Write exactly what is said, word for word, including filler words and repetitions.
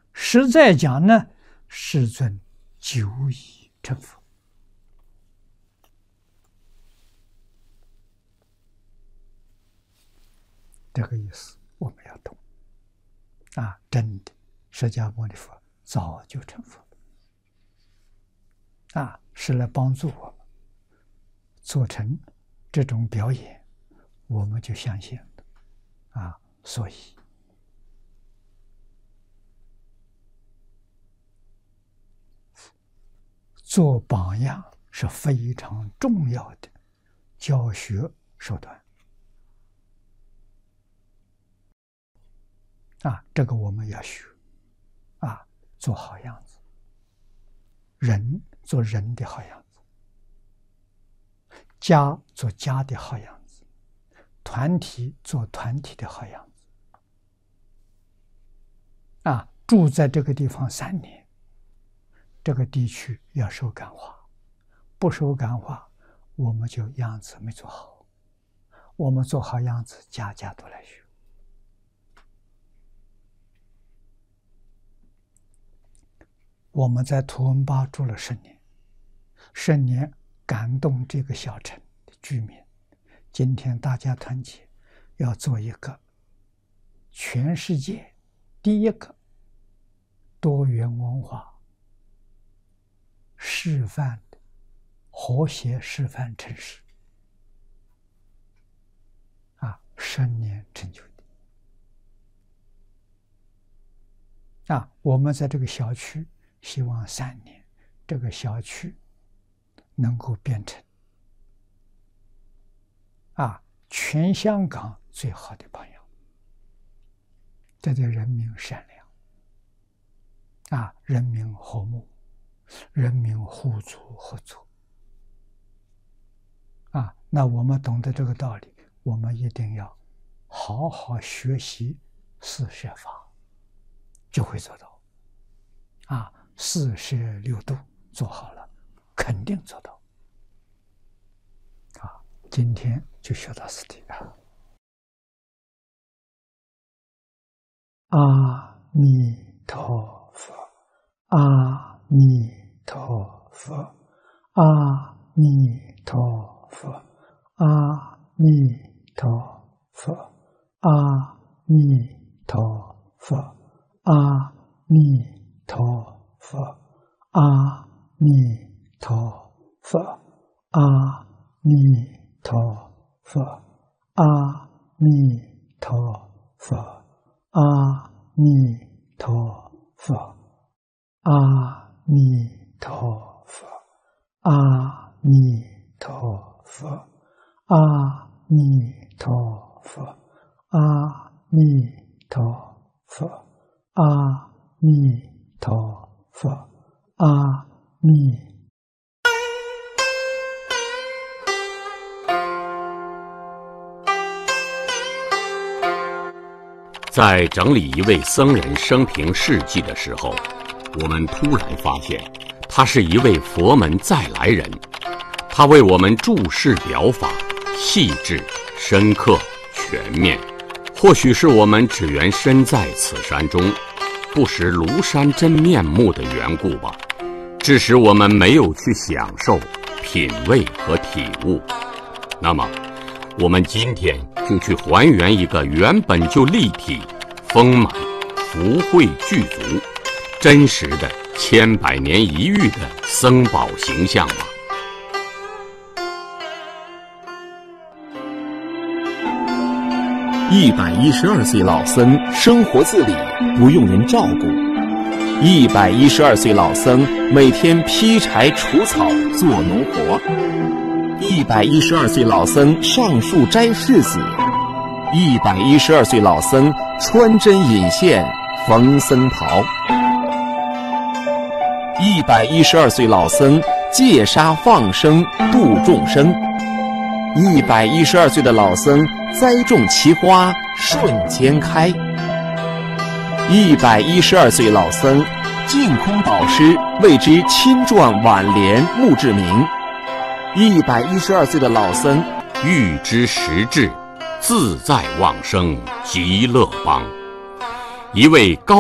实在讲呢，世尊久已成佛。这个意思我们要懂啊！真的，释迦牟尼佛早就成佛啊，是来帮助我们做成这种表演，我们就相信了啊！所以做榜样是非常重要的教学手段啊！这个我们要学啊，做好样子，人做人的好样子，家做家的好样子，团体做团体的好样子啊！住在这个地方三年，这个地区要受感化，不受感化，我们就样子没做好。我们做好样子，家家都来学。我们在图文巴住了十年，十年感动这个小城的居民。今天大家团结，要做一个全世界第一个多元文化示范的和谐示范城市啊，十年成就的啊！我们在这个小区，希望三年这个小区能够变成啊全香港最好的榜样。这叫人民善良啊，人民和睦，人民互助合作啊！那我们懂得这个道理，我们一定要好好学习四摄法，就会做到啊！四摄六度做好了，肯定做到啊！今天就学到此地啊！阿弥陀佛，阿弥陀佛，阿弥陀佛，阿弥陀佛，阿弥陀佛，阿弥陀佛，阿弥陀佛，阿弥陀佛，阿弥陀佛，阿弥陀佛，阿弥陀佛，阿弥陀佛，阿弥陀佛，阿弥陀佛，阿弥陀佛，阿弥。 在整理一位僧人生平事迹的时候，我们突然发现，他是一位佛门再来人。他为我们注释表法，细致、深刻、全面。或许是我们只缘身在此山中，不识庐山真面目的缘故吧，致使我们没有去享受、品味和体悟。那么，我们今天就去还原一个原本就立体、丰满、福慧具足、真实的千百年一遇的僧宝形象吧。 一百一十二岁老僧生活自理，不用人照顾。一百一十二岁老僧每天劈柴除草做农活。一百一十二岁老僧上树摘柿子。一百一十二岁老僧穿针引线缝僧袍。一百一十二岁老僧戒杀放生度众生。一百一十二岁的老僧栽种奇花瞬间开。一百一十二岁老僧净空导师为之亲撰挽联墓志铭。一百一十二岁的老僧欲知实质，自在往生极乐邦。一位高